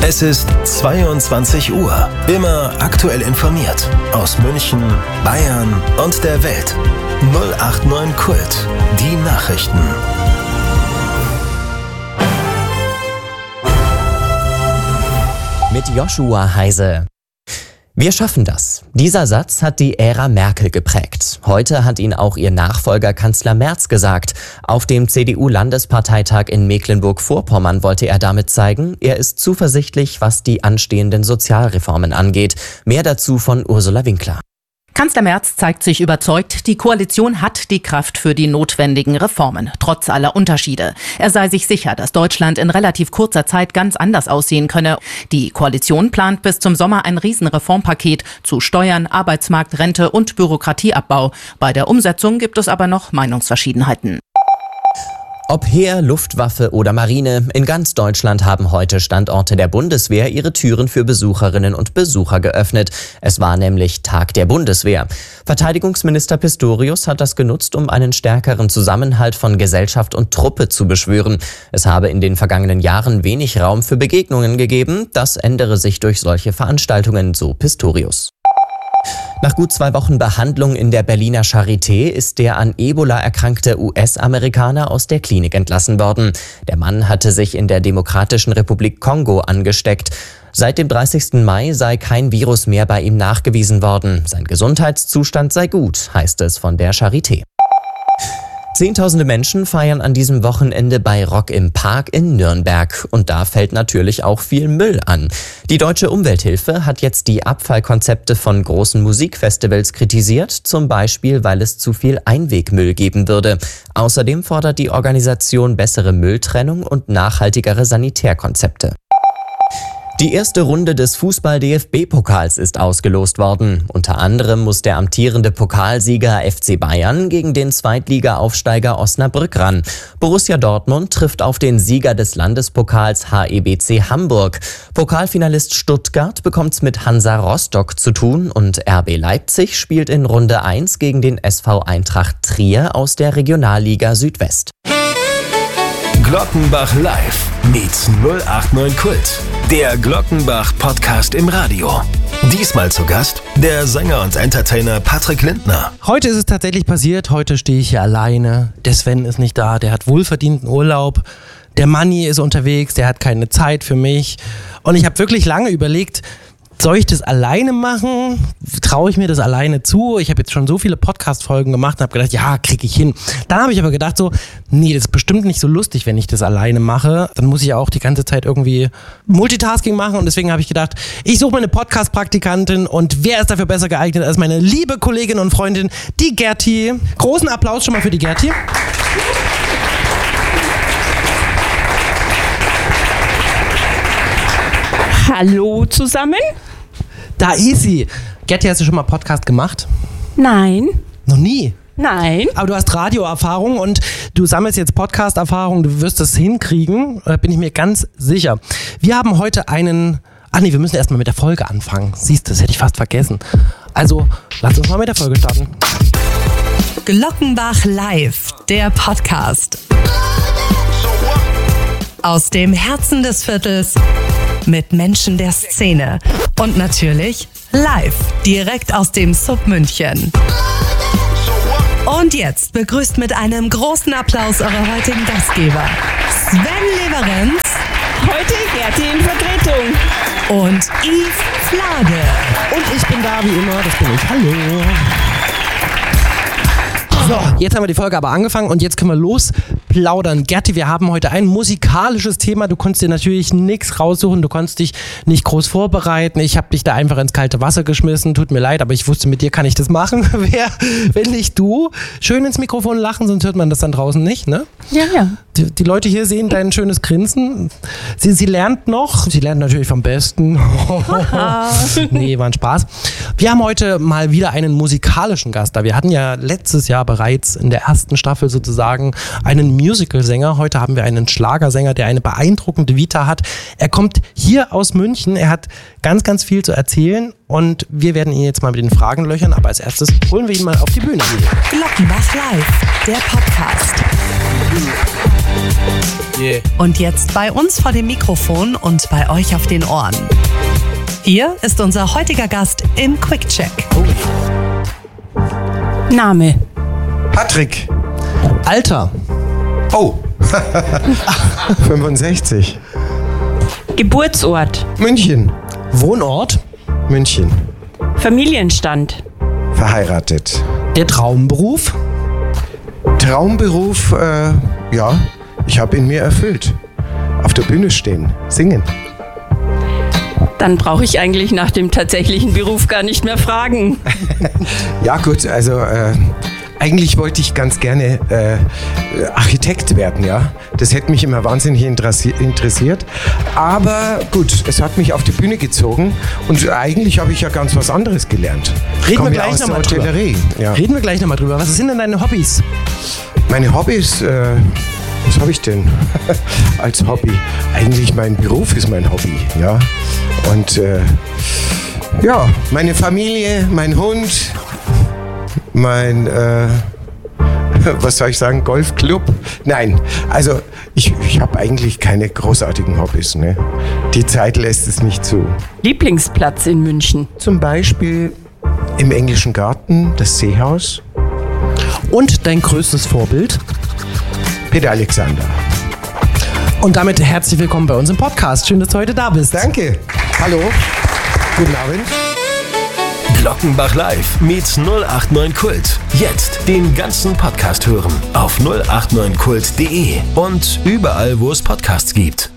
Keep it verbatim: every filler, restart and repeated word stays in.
Es ist zweiundzwanzig Uhr. Immer aktuell informiert. Aus München, Bayern und der Welt. null acht neun Kult. Die Nachrichten. Mit Joshua Heise. Wir schaffen das. Dieser Satz hat die Ära Merkel geprägt. Heute hat ihn auch ihr Nachfolger Kanzler Merz gesagt. Auf dem C D U-Landesparteitag in Mecklenburg-Vorpommern wollte er damit zeigen, er ist zuversichtlich, was die anstehenden Sozialreformen angeht. Mehr dazu von Ursula Winkler. Kanzler Merz zeigt sich überzeugt, die Koalition hat die Kraft für die notwendigen Reformen, trotz aller Unterschiede. Er sei sich sicher, dass Deutschland in relativ kurzer Zeit ganz anders aussehen könne. Die Koalition plant bis zum Sommer ein Riesenreformpaket zu Steuern, Arbeitsmarkt, Rente und Bürokratieabbau. Bei der Umsetzung gibt es aber noch Meinungsverschiedenheiten. Ob Heer, Luftwaffe oder Marine, in ganz Deutschland haben heute Standorte der Bundeswehr ihre Türen für Besucherinnen und Besucher geöffnet. Es war nämlich Tag der Bundeswehr. Verteidigungsminister Pistorius hat das genutzt, um einen stärkeren Zusammenhalt von Gesellschaft und Truppe zu beschwören. Es habe in den vergangenen Jahren wenig Raum für Begegnungen gegeben. Das ändere sich durch solche Veranstaltungen, so Pistorius. Nach gut zwei Wochen Behandlung in der Berliner Charité ist der an Ebola erkrankte U S-Amerikaner aus der Klinik entlassen worden. Der Mann hatte sich in der Demokratischen Republik Kongo angesteckt. Seit dem dreißigsten Mai sei kein Virus mehr bei ihm nachgewiesen worden. Sein Gesundheitszustand sei gut, heißt es von der Charité. Zehntausende Menschen feiern an diesem Wochenende bei Rock im Park in Nürnberg. Und da fällt natürlich auch viel Müll an. Die Deutsche Umwelthilfe hat jetzt die Abfallkonzepte von großen Musikfestivals kritisiert, zum Beispiel, weil es zu viel Einwegmüll geben würde. Außerdem fordert die Organisation bessere Mülltrennung und nachhaltigere Sanitärkonzepte. Die erste Runde des Fußball-D F B-Pokals ist ausgelost worden. Unter anderem muss der amtierende Pokalsieger F C Bayern gegen den Zweitliga-Aufsteiger Osnabrück ran. Borussia Dortmund trifft auf den Sieger des Landespokals H E B C Hamburg. Pokalfinalist Stuttgart bekommt's mit Hansa Rostock zu tun und R B Leipzig spielt in Runde eins gegen den S V Eintracht Trier aus der Regionalliga Südwest. Glockenbach live mit null acht neun Kult. Der Glockenbach-Podcast im Radio. Diesmal zu Gast der Sänger und Entertainer Patrick Lindner. Heute ist es tatsächlich passiert. Heute stehe ich hier alleine. Der Sven ist nicht da. Der hat wohlverdienten Urlaub. Der Manni ist unterwegs. Der hat keine Zeit für mich. Und ich habe wirklich lange überlegt, soll ich das alleine machen? Traue ich mir das alleine zu? Ich habe jetzt schon so viele Podcast-Folgen gemacht und habe gedacht, ja, kriege ich hin. Dann habe ich aber gedacht so, nee, das ist bestimmt nicht so lustig, wenn ich das alleine mache. Dann muss ich ja auch die ganze Zeit irgendwie Multitasking machen und deswegen habe ich gedacht, ich suche mir eine Podcast-Praktikantin und wer ist dafür besser geeignet als meine liebe Kollegin und Freundin, die Gerti. Großen Applaus schon mal für die Gerti. Hallo zusammen. Da ist sie. Gerti, hast du schon mal Podcast gemacht? Nein. Noch nie? Nein. Aber du hast Radioerfahrung und du sammelst jetzt Podcast-Erfahrung. Du wirst das hinkriegen, da bin ich mir ganz sicher. Wir haben heute einen... Ach nee, wir müssen erstmal mit der Folge anfangen. Siehst du, das hätte ich fast vergessen. Also, lass uns mal mit der Folge starten. Glockenbach live, der Podcast. Aus dem Herzen des Viertels mit Menschen der Szene und natürlich live, direkt aus dem Sub München. Und jetzt begrüßt mit einem großen Applaus eure heutigen Gastgeber Sven Leverenz, Heute Gerti in Vertretung. und Yves Flade. Und ich bin da wie immer, das bin ich. Hallo. So, jetzt haben wir die Folge aber angefangen und jetzt können wir losplaudern. Gerti, wir haben heute ein musikalisches Thema. Du konntest dir natürlich nichts raussuchen, du konntest dich nicht groß vorbereiten. Ich habe dich da einfach ins kalte Wasser geschmissen. Tut mir leid, aber ich wusste, mit dir kann ich das machen. Wer, wenn nicht du? Schön ins Mikrofon lachen, sonst hört man das dann draußen nicht, ne? Ja, ja. Die, die Leute hier sehen dein schönes Grinsen. Sie, sie lernt noch. Sie lernt natürlich vom Besten. Nee, war ein Spaß. Wir haben heute mal wieder einen musikalischen Gast da. Wir hatten ja letztes Jahr bereits in der ersten Staffel sozusagen einen Musical-Sänger. Heute haben wir einen Schlagersänger, der eine beeindruckende Vita hat. Er kommt hier aus München. Er hat ganz, ganz viel zu erzählen und wir werden ihn jetzt mal mit den Fragen löchern. Aber als erstes holen wir ihn mal auf die Bühne. Glockenbach live, der Podcast. Yeah. Und jetzt bei uns vor dem Mikrofon und bei euch auf den Ohren. Hier ist unser heutiger Gast im Quick-Check. Name. Patrick. Alter. Oh. fünfundsechzig. Geburtsort. München. Wohnort. München. Familienstand. Verheiratet. Der Traumberuf. Traumberuf, äh, ja, ich habe ihn mir erfüllt. Auf der Bühne stehen, singen. Dann brauche ich eigentlich nach dem tatsächlichen Beruf gar nicht mehr fragen. Ja gut, also äh, eigentlich wollte ich ganz gerne äh, Architekt werden, ja. Das hätte mich immer wahnsinnig interessi- interessiert. Aber gut, es hat mich auf die Bühne gezogen und eigentlich habe ich ja ganz was anderes gelernt. Reden Komm wir ja gleich aus der nochmal drüber. Hotellerie. Ja. Reden wir gleich nochmal drüber. Was sind denn deine Hobbys? Meine Hobbys, äh, was habe ich denn als Hobby? Eigentlich mein Beruf ist mein Hobby, ja. Und äh, ja, meine Familie, mein Hund, mein, äh, was soll ich sagen, Golfclub? Nein, also ich, ich habe eigentlich keine großartigen Hobbys, ne? Die Zeit lässt es nicht zu. Lieblingsplatz in München. Zum Beispiel im Englischen Garten, das Seehaus. Und dein größtes Vorbild? Peter Alexander. Und damit herzlich willkommen bei uns im Podcast. Schön, dass du heute da bist. Danke. Hallo. Guten Abend. Glockenbach Live mit null acht neun Kult. Jetzt den ganzen Podcast hören auf null acht neun kult punkt de und überall, wo es Podcasts gibt.